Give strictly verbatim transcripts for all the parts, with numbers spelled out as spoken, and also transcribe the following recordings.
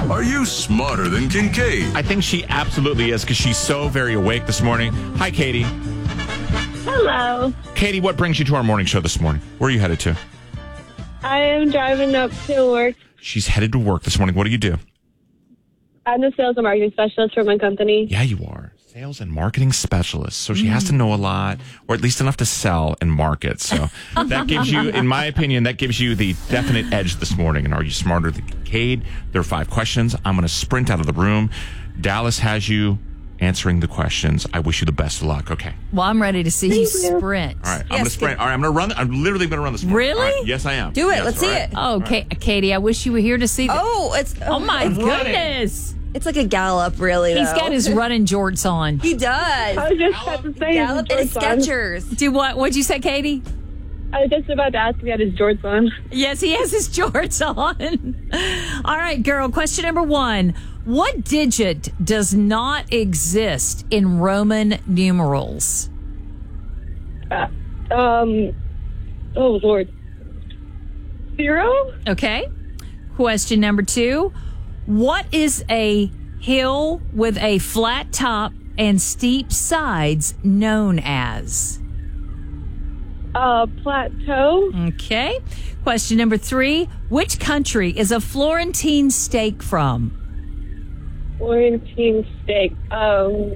Are you smarter than Kincaid? I think she absolutely is because she's so very awake this morning. Hi, Katie. Hello. Katie, what brings you to our morning show this morning? Where are you headed to? I am driving up to work. She's headed to work this morning. What do you do? I'm the sales and marketing specialist for my company. Yeah, you are. Sales and marketing specialist. So she has to know a lot, or at least enough to sell and market. So that gives you, in my opinion, that gives you the definite edge this morning. And are you smarter than Kincaid? There are five questions. I'm going to sprint out of the room. Dallas has you answering the questions. I wish you the best of luck. Okay. Well, I'm ready to see you you. sprint. All right. I'm Yes, going to sprint. All right. I'm going to run. I'm literally going to run this. morning. Really? All right, yes, I am. Do it. Yes, Let's all see right. it. Oh, Ka- Katie, I wish you were here to see that. Oh, it's Oh, my it's, goodness. it's like a gallop, really. He's though. got his running jorts on. He does. I was just about to say Gallop and his his jorts on. Skechers. Do what? What'd you say, Katie? I was just about to ask if he had his jorts on. Yes, he has his jorts on. All right, girl. Question number one. What digit does not exist in Roman numerals? Uh, um, oh, Lord. Zero? Okay. Question number two. What is a hill with a flat top and steep sides known as? Uh, plateau? Okay. Question number three. Which country is a Florentine steak from? Florentine steak. Um,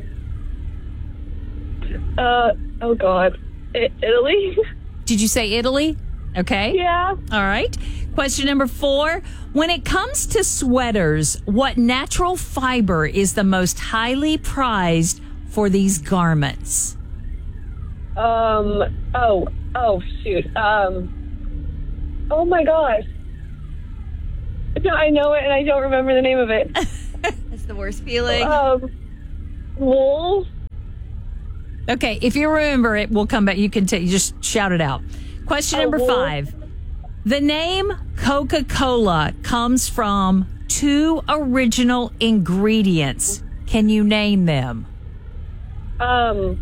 uh, oh, God. I- Italy? Did you say Italy? Okay. Yeah. All right. Question number four. When it comes to sweaters, what natural fiber is the most highly prized for these garments? Um, oh, oh, shoot. Um, oh, my gosh. No, I know it, and I don't remember the name of it. That's the worst feeling. Um, wool? Okay, if you remember it, we'll come back. You can t- you just shout it out. Question number wool. five. The name Coca-Cola comes from two original ingredients. Can you name them? Um,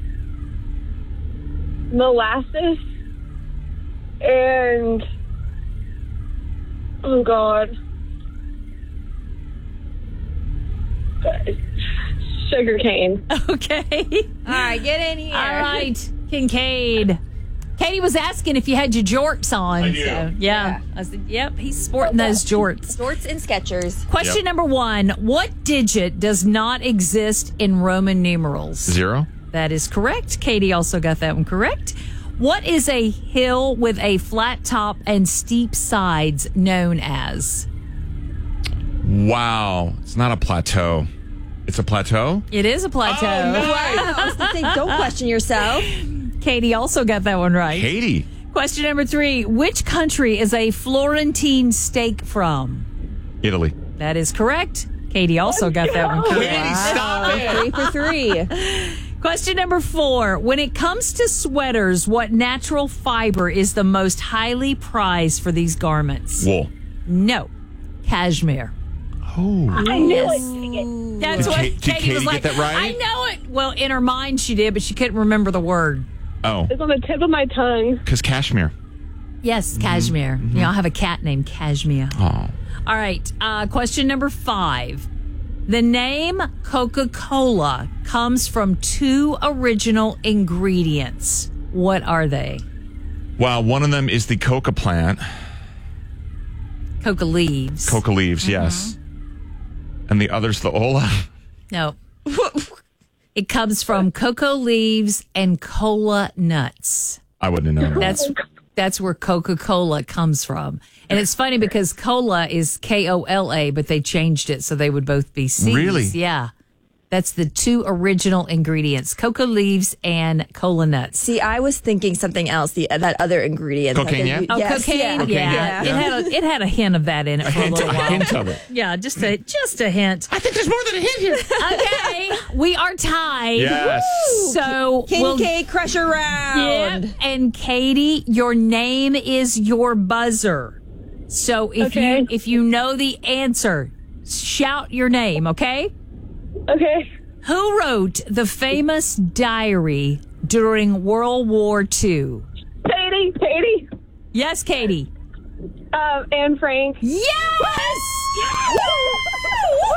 molasses and, oh, God. Sugar cane. Okay. All right, get in here. All right, Kincaid. Katie was asking if you had your jorts on. I do. So, yeah. I said, yep, he's sporting those jorts. Jorts and Skechers. Question Yep. number one. What digit does not exist in Roman numerals? Zero. That is correct. Katie also got that one correct. What is a hill with a flat top and steep sides known as? Wow. It's not a plateau. It's a plateau? It is a plateau. Oh, nice. Wow. I was gonna say, don't question yourself. Katie also got that one right. Katie. Question number three. Which country is a Florentine steak from? Italy. That is correct. Katie also got that one correct. Katie, stop it. Three for three. Question number four. When it comes to sweaters, what natural fiber is the most highly prized for these garments? Wool. No. Cashmere. Oh. I knew it. Dang it. That's Did what Ka- did Katie, Katie was get like. that right? I know it. Well, in her mind she did, but she couldn't remember the word. Oh. It's on the tip of my tongue. Because cashmere. Yes, cashmere. Mm-hmm. You know, I have a cat named Cashmere. Oh. All right. Uh, question number five. The name Coca-Cola comes from two original ingredients. What are they? Well, one of them is the coca plant. Coca leaves. Coca leaves, yes. And the other's the ola. No. It comes from cocoa leaves and cola nuts. I wouldn't have known. That's that's where Coca-Cola comes from. And it's funny because cola is K O L A, but they changed it so they would both be C's. Really? Yeah. That's the two original ingredients, cocoa leaves and cola nuts. See, I was thinking something else. The that other ingredient. Cocaine, yeah? Oh, yes, cocaine? yeah. Yeah. Yeah. It had a it had a hint of that in it A for a hint, little a while. hint of it. Yeah, just a just a hint. I think there's more than a hint here. Okay, we are tied. Yes. So we'll, Kincaid Crusher round. Yep. And Katie, your name is your buzzer. So if Okay. you if you know the answer, shout your name, okay? Okay. Who wrote the famous diary during World War Two? Katie, Katie, Yes, Katie. um, Anne Frank. Yes!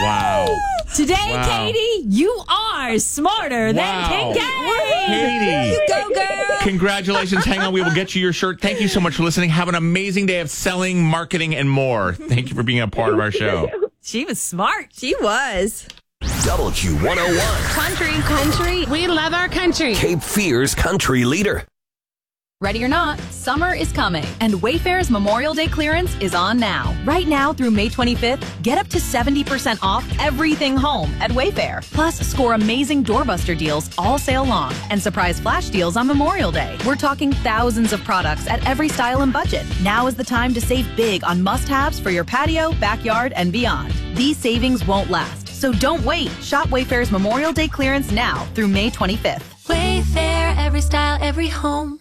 Wow. Today, Wow. Katie, you are smarter than Wow. Kincaid. Katie. Go, girl. Congratulations. Hang on. We will get you your shirt. Thank you so much for listening. Have an amazing day of selling, marketing, and more. Thank you for being a part of our show. She was smart. She was. W Q one oh one. Country, country. We love our country. Cape Fear's country leader. Ready or not, summer is coming, and Wayfair's Memorial Day clearance is on now. Right now through May twenty-fifth, get up to seventy percent off everything home at Wayfair. Plus, score amazing doorbuster deals all sale long and surprise flash deals on Memorial Day. We're talking thousands of products at every style and budget. Now is the time to save big on must-haves for your patio, backyard, and beyond. These savings won't last, so don't wait. Shop Wayfair's Memorial Day clearance now through May twenty-fifth. Wayfair, every style, every home.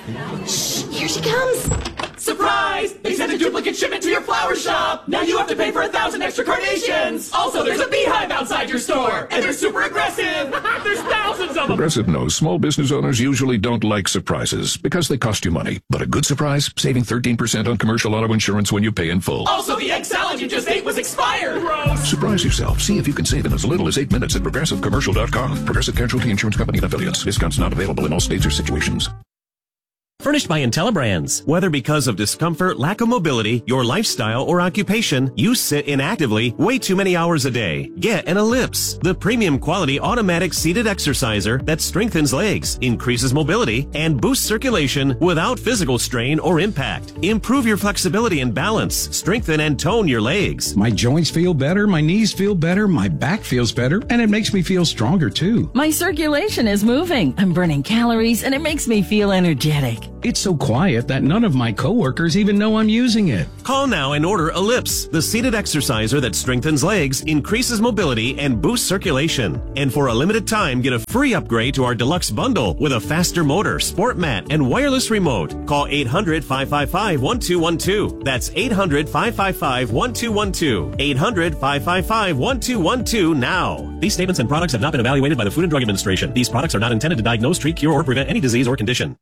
Here she comes. Surprise! They sent a duplicate shipment to your flower shop! Now you have to pay for a thousand extra carnations! Also, there's a beehive outside your store! And they're super aggressive! There's thousands of them! Progressive knows small business owners usually don't like surprises because they cost you money. But a good surprise, saving thirteen percent on commercial auto insurance when you pay in full. Also, the egg salad you just ate was expired! Gross! Surprise yourself. See if you can save in as little as eight minutes at progressive commercial dot com. Progressive Casualty Insurance Company and affiliates. Discounts not available in all states or situations. Furnished by IntelliBrands. Whether because of discomfort, lack of mobility, your lifestyle, or occupation, you sit inactively way too many hours a day. Get an Ellipse, the premium quality automatic seated exerciser that strengthens legs, increases mobility, and boosts circulation without physical strain or impact. Improve your flexibility and balance, strengthen and tone your legs. My joints feel better, my knees feel better, my back feels better, and it makes me feel stronger too. My circulation is moving. I'm burning calories, and it makes me feel energetic. It's so quiet that none of my coworkers even know I'm using it. Call now and order Ellipse, the seated exerciser that strengthens legs, increases mobility, and boosts circulation. And for a limited time, get a free upgrade to our deluxe bundle with a faster motor, sport mat, and wireless remote. Call eight hundred, five five five, one two one two. That's eight hundred, five five five, one two one two. eight hundred, five five five, one two one two now. These statements and products have not been evaluated by the Food and Drug Administration. These products are not intended to diagnose, treat, cure, or prevent any disease or condition.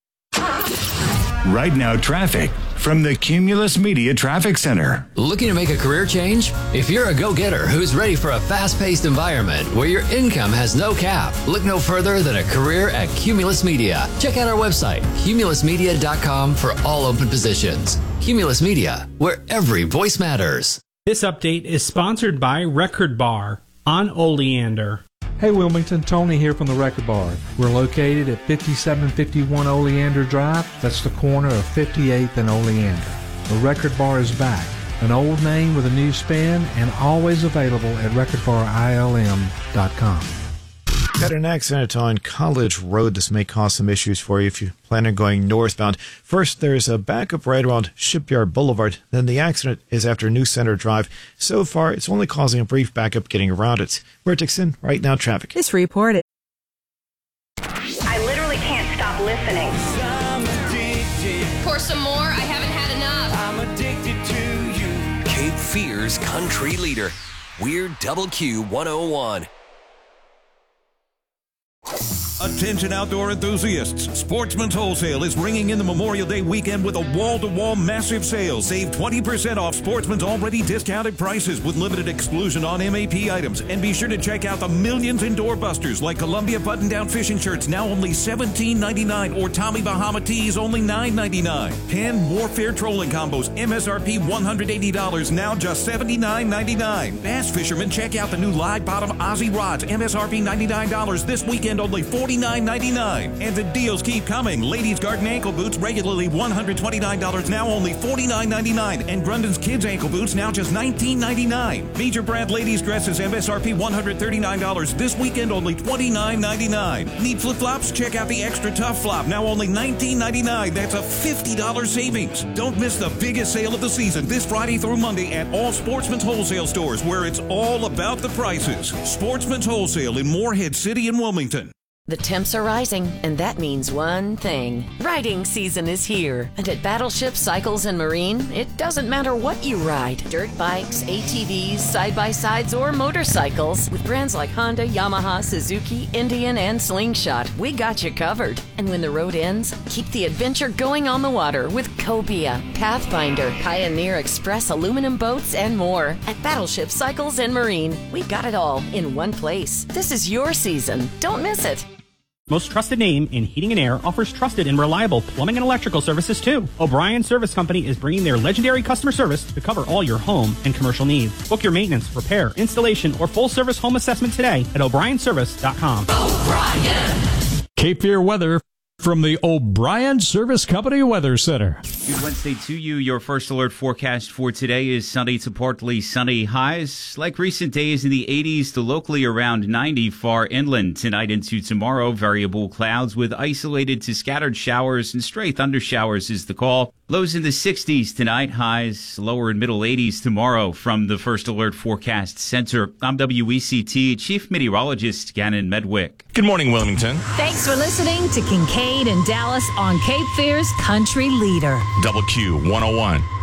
Right now, traffic from the Cumulus Media Traffic Center. Looking to make a career change? If you're a go-getter who's ready for a fast-paced environment where your income has no cap, look no further than a career at Cumulus Media. Check out our website, cumulus media dot com, for all open positions. Cumulus Media, where every voice matters. This update is sponsored by Record Bar on Oleander. Hey Wilmington, Tony here from the Record Bar. We're located at fifty-seven fifty-one Oleander Drive. That's the corner of fifty-eighth and Oleander. The Record Bar is back. An old name with a new spin and always available at record bar I L M dot com. Got an accident on College Road. This may cause some issues for you if you plan on going northbound. First, there's a backup right around Shipyard Boulevard. Then the accident is after New Center Drive. So far, it's only causing a brief backup getting around it. We're at Dixon, right now traffic. This report is. I literally can't stop listening. Pour some more. I haven't had enough. I'm addicted to you. Cape Fear's country leader. We're W Q one oh one. Attention outdoor enthusiasts. Sportsman's Wholesale is ringing in the Memorial Day weekend with a wall-to-wall massive sale. Save twenty percent off Sportsman's already discounted prices with limited exclusion on M A P items. And be sure to check out the millions in doorbusters like Columbia button-down fishing shirts, now only seventeen ninety-nine, or Tommy Bahama tees, only nine ninety-nine. Penn Warfare trolling combos, M S R P one hundred eighty dollars, now just seventy-nine ninety-nine. Bass fishermen, check out the new Live Bottom Aussie rods, M S R P ninety-nine dollars, this weekend only forty-nine ninety-nine. And the deals keep coming. Ladies Garden ankle boots, regularly one hundred twenty-nine dollars, now only forty-nine ninety-nine. And Grundon's kids ankle boots, now just nineteen ninety-nine. Major brand ladies dresses, M S R P one hundred thirty-nine dollars, this weekend only twenty-nine ninety-nine. Need flip flops? Check out the Extra Tough Flop, now only nineteen ninety-nine. That's a fifty dollars savings. Don't miss the biggest sale of the season this Friday through Monday at all Sportsman's Wholesale stores, where it's all about the prices. Sportsman's Wholesale in Moorhead City and Wilmington. The temps are rising, and that means one thing. Riding season is here. And at Battleship Cycles and Marine, it doesn't matter what you ride. Dirt bikes, A T Vs, side-by-sides, or motorcycles. With brands like Honda, Yamaha, Suzuki, Indian, and Slingshot, we got you covered. And when the road ends, keep the adventure going on the water with Cobia, Pathfinder, Pioneer Express aluminum boats, and more. At Battleship Cycles and Marine, we got it all in one place. This is your season. Don't miss it. Most trusted name in heating and air offers trusted and reliable plumbing and electrical services too. O'Brien Service Company is bringing their legendary customer service to cover all your home and commercial needs. Book your maintenance, repair, installation, or full service home assessment today at O'Brien Service dot com. O'Brien! Cape Fear weather from the O'Brien Service Company Weather Center. Good Wednesday to you. Your first alert forecast for today is sunny to partly sunny. Highs like recent days in the eighties to locally around ninety far inland. Tonight into tomorrow, variable clouds with isolated to scattered showers and stray thunder showers is the call. Lows in the sixties tonight, highs lower and middle eighties tomorrow. From the First Alert Forecast Center, I'm W E C T Chief Meteorologist Gannon Medwick. Good morning, Wilmington. Thanks for listening to Kincaid and Dallas on Cape Fear's Country Leader. Double Q one oh one.